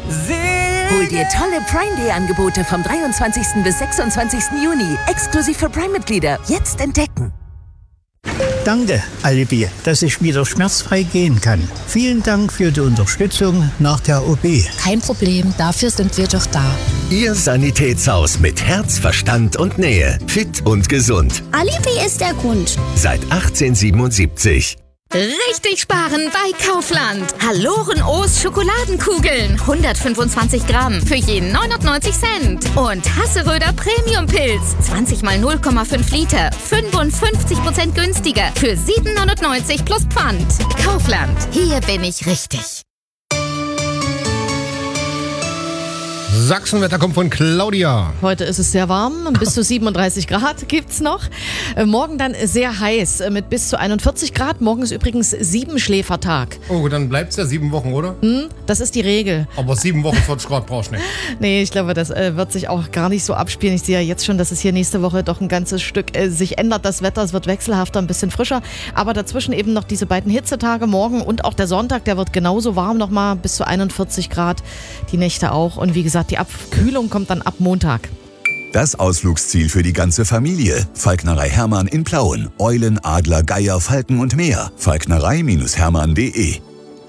Hol dir tolle Prime Day Angebote vom 23. bis 26. Juni. Exklusiv für Prime-Mitglieder. Jetzt entdecken. Danke, Alibi, dass ich wieder schmerzfrei gehen kann. Vielen Dank für die Unterstützung nach der OP. Kein Problem, dafür sind wir doch da. Ihr Sanitätshaus mit Herz, Verstand und Nähe. Fit und gesund. Alibi ist der Grund. Seit 1877. Richtig sparen bei Kaufland. Hallorenoos Schokoladenkugeln. 125 Gramm für jeden 99 Cent. Und Hasseröder Premium-Pilz. 20 mal 0,5 Liter. 55% günstiger. Für 7,99 plus Pfand. Kaufland. Hier bin ich richtig. Sachsenwetter kommt von Claudia. Heute ist es sehr warm, bis zu 37 Grad gibt's noch. Morgen dann sehr heiß mit bis zu 41 Grad. Morgen ist übrigens 7-Schläfertag. Oh, dann bleibt's ja 7 Wochen, oder? Das ist die Regel. Aber 7 Wochen 40 Grad brauchst du nicht. Nee, ich glaube, das wird sich auch gar nicht so abspielen. Ich sehe ja jetzt schon, dass es hier nächste Woche doch ein ganzes Stück sich ändert. Das Wetter, es wird wechselhafter, ein bisschen frischer. Aber dazwischen eben noch diese beiden Hitzetage morgen und auch der Sonntag, der wird genauso warm nochmal, bis zu 41 Grad. Die Nächte auch. Und wie gesagt, die Abkühlung kommt dann ab Montag. Das Ausflugsziel für die ganze Familie. Falknerei Hermann in Plauen. Eulen, Adler, Geier, Falken und mehr. Falknerei-hermann.de.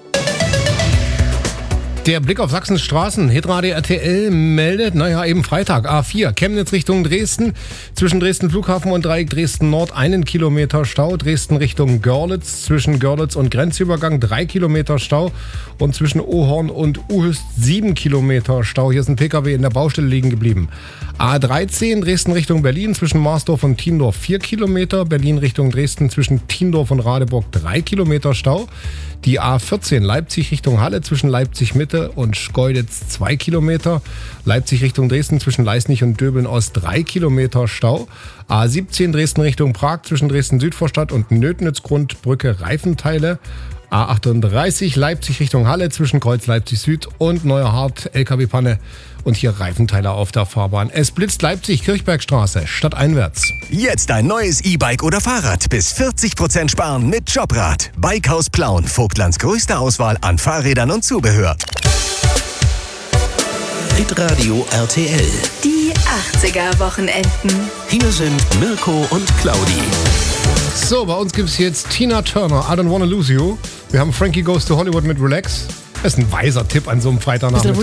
Der Blick auf Sachsens Straßen. Hitradio RTL meldet, eben Freitag, A4, Chemnitz Richtung Dresden. Zwischen Dresden Flughafen und Dreieck Dresden Nord 1 Kilometer Stau. Dresden Richtung Görlitz. Zwischen Görlitz und Grenzübergang 3 Kilometer Stau. Und zwischen Ohorn und Uhüst 7 Kilometer Stau. Hier ist ein PKW in der Baustelle liegen geblieben. A13 Dresden Richtung Berlin. Zwischen Marsdorf und Tiendorf 4 Kilometer. Berlin Richtung Dresden zwischen Tiendorf und Radeburg 3 Kilometer Stau. Die A14 Leipzig Richtung Halle zwischen Leipzig Mitte und Schkeuditz 2 Kilometer. Leipzig Richtung Dresden zwischen Leisnig und Döbeln Ost 3 Kilometer Stau. A17 Dresden Richtung Prag zwischen Dresden Südvorstadt und Nödnitz-Grundbrücke Reifenteile. A38 Leipzig Richtung Halle zwischen Kreuz Leipzig Süd und Neuerhardt LKW-Panne. Und hier Reifenteile auf der Fahrbahn. Es blitzt Leipzig Kirchbergstraße stadteinwärts. Jetzt ein neues E-Bike oder Fahrrad. Bis 40% sparen mit Jobrad. Bikehaus Plauen. Vogtlands größte Auswahl an Fahrrädern und Zubehör. Hitradio RTL. Die 80er-Wochenenden. Hier sind Mirko und Claudi. So, bei uns gibt es jetzt Tina Turner, I Don't Wanna Lose You. Wir haben Frankie Goes to Hollywood mit Relax. Das ist ein weiser Tipp an so einem Freitagnachmittag.